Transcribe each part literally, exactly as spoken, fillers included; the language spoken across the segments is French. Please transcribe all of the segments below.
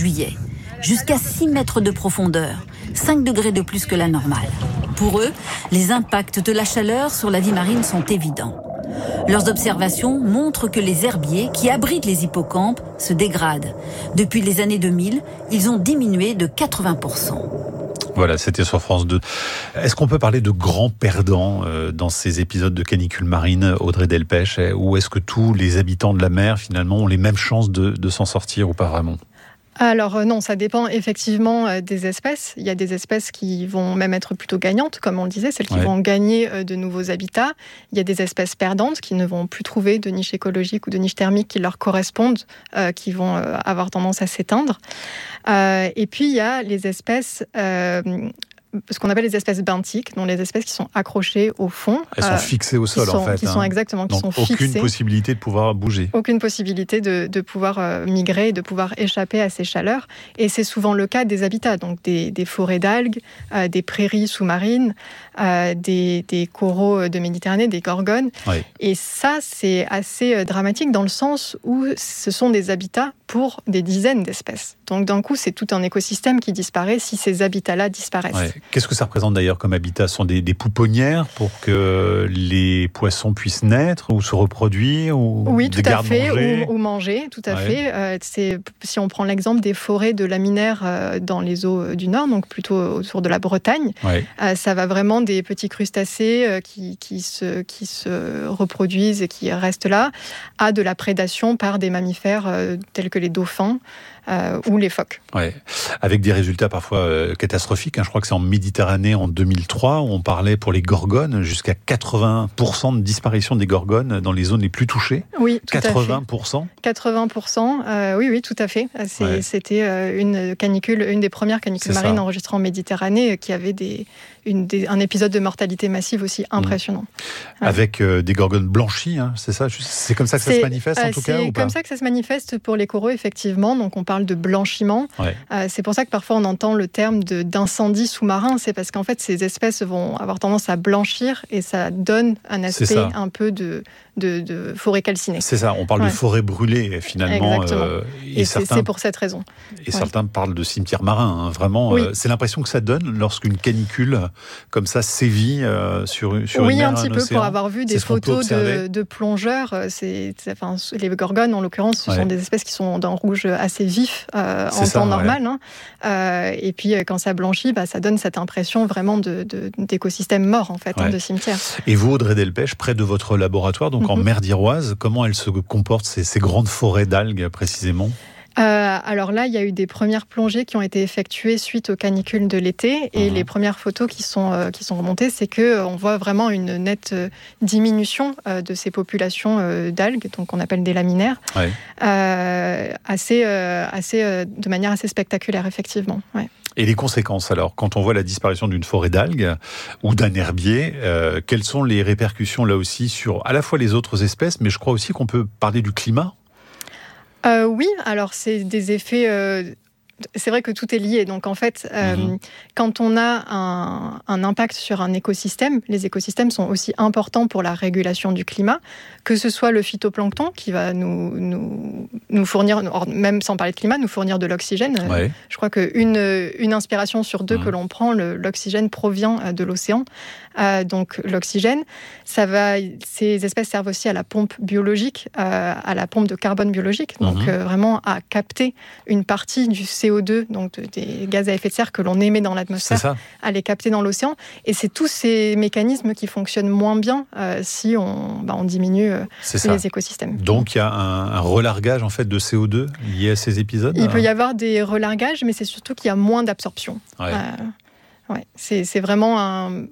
juillet. Jusqu'à six mètres de profondeur, cinq degrés de plus que la normale. Pour eux, les impacts de la chaleur sur la vie marine sont évidents. Leurs observations montrent que les herbiers qui abritent les hippocampes se dégradent. Depuis les années deux mille, ils ont diminué de quatre-vingts pour cent. Voilà, c'était sur France deux. Est-ce qu'on peut parler de grands perdants euh, dans ces épisodes de canicule marine, Audrey Delpech, ou est-ce que tous les habitants de la mer, finalement, ont les mêmes chances de, de s'en sortir ou pas vraiment ? Alors euh, non, ça dépend effectivement euh, des espèces. Il y a des espèces qui vont même être plutôt gagnantes, comme on le disait, celles qui ouais. vont gagner euh, de nouveaux habitats. Il y a des espèces perdantes qui ne vont plus trouver de niche écologique ou de niche thermique qui leur correspondent, euh, qui vont euh, avoir tendance à s'éteindre. Euh, et puis il y a les espèces... Euh, ce qu'on appelle les espèces benthiques, donc les espèces qui sont accrochées au fond. Elles sont fixées au sol, sont, en fait. Qui hein. sont exactement, qui donc, sont aucune fixées. possibilité de pouvoir bouger. Aucune possibilité de, de pouvoir euh, migrer et de pouvoir échapper à ces chaleurs. Et c'est souvent le cas des habitats, donc des, des forêts d'algues, euh, des prairies sous-marines, euh, des, des coraux de Méditerranée, des gorgones. Oui. Et ça, c'est assez euh, dramatique dans le sens où ce sont des habitats pour des dizaines d'espèces. Donc d'un coup, c'est tout un écosystème qui disparaît si ces habitats-là disparaissent. Ouais. Qu'est-ce que ça représente d'ailleurs comme habitat ? Ce sont des, des pouponnières pour que les poissons puissent naître ou se reproduire ou oui, des tout à gardes fait, manger. Ou, ou manger, tout à ouais. fait. Euh, c'est, si on prend l'exemple des forêts de laminaires euh, dans les eaux du Nord, donc plutôt autour de la Bretagne, ouais. euh, ça va vraiment des petits crustacés euh, qui, qui, se, qui se reproduisent et qui restent là, à de la prédation par des mammifères euh, tels que les dauphins. Euh, ou les phoques. Ouais. Avec des résultats parfois euh, catastrophiques. Hein. Je crois que c'est en Méditerranée en deux mille trois où on parlait pour les gorgones jusqu'à quatre-vingts pour cent de disparition des gorgones dans les zones les plus touchées. Oui, tout quatre-vingts pour cent. à fait. quatre-vingts pour cent. Euh, oui, oui, tout à fait. C'est, ouais. C'était euh, une canicule, une des premières canicules c'est marines ça. enregistrées en Méditerranée qui avait des, une, des, un épisode de mortalité massive aussi impressionnant. Mmh. Ouais. Avec euh, des gorgones blanchies, hein, c'est ça ? C'est comme ça que c'est, ça se manifeste en euh, tout cas ou pas ? C'est comme ça que ça se manifeste pour les coraux, effectivement. Donc on parle de blanchiment. Ouais. Euh, c'est pour ça que parfois on entend le terme de, d'incendie sous-marin. C'est parce qu'en fait ces espèces vont avoir tendance à blanchir et ça donne un aspect un peu de, de, de forêt calcinée. C'est ça, on parle ouais. de forêt brûlée finalement. Exactement. Euh, et et c'est, certains, c'est pour cette raison. Et ouais. certains parlent de cimetière marin. Hein, vraiment, oui. euh, c'est l'impression que ça donne lorsqu'une canicule comme ça sévit euh, sur, sur oui, une mer, un petit un peu océan. Pour avoir vu des photos de, de plongeurs. C'est, c'est, enfin, les gorgones en l'occurrence, ce ouais. sont des espèces qui sont d'un rouge assez vif. Euh, en ça, temps normal. Ouais. Hein. Euh, et puis, quand ça blanchit, bah, ça donne cette impression vraiment de, de, d'écosystème mort, en fait, ouais. hein, de cimetière. Et vous, Audrey Delpech, près de votre laboratoire, donc mm-hmm. en mer d'Iroise, comment elles se comportent, ces, ces grandes forêts d'algues, précisément ? Euh, alors là, il y a eu des premières plongées qui ont été effectuées suite aux canicules de l'été, et mmh. les premières photos qui sont euh, qui sont remontées, c'est que euh, on voit vraiment une nette euh, diminution euh, de ces populations euh, d'algues, donc qu'on appelle des laminaires, ouais. euh, assez euh, assez euh, de manière assez spectaculaire, effectivement. Ouais. Et les conséquences, alors, quand on voit la disparition d'une forêt d'algues ou d'un herbier, euh, quelles sont les répercussions là aussi sur à la fois les autres espèces, mais je crois aussi qu'on peut parler du climat ? Euh, oui, alors c'est des effets... Euh, c'est vrai que tout est lié. Donc en fait, euh, mmh. quand on a un, un impact sur un écosystème, les écosystèmes sont aussi importants pour la régulation du climat, que ce soit le phytoplancton qui va nous, nous, nous fournir, même sans parler de climat, nous fournir de l'oxygène. Ouais. Je crois qu'une une inspiration sur deux mmh. que l'on prend, le, l'oxygène provient de l'océan. Euh, donc l'oxygène, ça va, ces espèces servent aussi à la pompe biologique, euh, à la pompe de carbone biologique, donc mmh. euh, vraiment à capter une partie du C O deux, donc des gaz à effet de serre que l'on émet dans l'atmosphère, à les capter dans l'océan. Et c'est tous ces mécanismes qui fonctionnent moins bien euh, si on, bah, on diminue euh, les écosystèmes. Donc il y a un, un relargage en fait de C O deux lié à ces épisodes ? Il peut y avoir des relargages, mais c'est surtout qu'il y a moins d'absorption. Ouais. Euh, ouais. C'est, c'est vraiment un...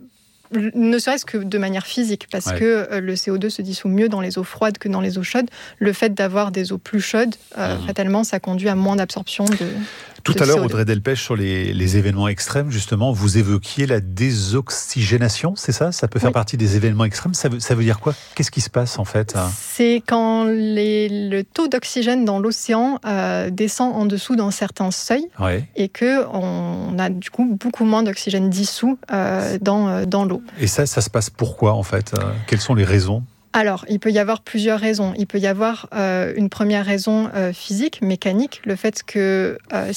ne serait-ce que de manière physique, parce ouais. que euh, le C O deux se dissout mieux dans les eaux froides que dans les eaux chaudes. Le fait d'avoir des eaux plus chaudes, euh, mmh. fatalement, ça conduit à moins d'absorption de Tout de à l'heure, C O deux. Audrey Delpech, sur les, les événements extrêmes, justement, vous évoquiez la désoxygénation, c'est ça ? Ça peut faire oui. partie des événements extrêmes. Ça veut, ça veut dire quoi ? Qu'est-ce qui se passe, en fait ? C'est quand les, le taux d'oxygène dans l'océan euh, descend en dessous d'un certain seuil ouais. et qu'on a, du coup, beaucoup moins d'oxygène dissous euh, dans, dans l'eau. Et ça, ça se passe pourquoi, en fait ? Quelles sont les raisons ? Alors, il peut y avoir plusieurs raisons. Il peut y avoir euh, une première raison euh, physique, mécanique, le fait que euh,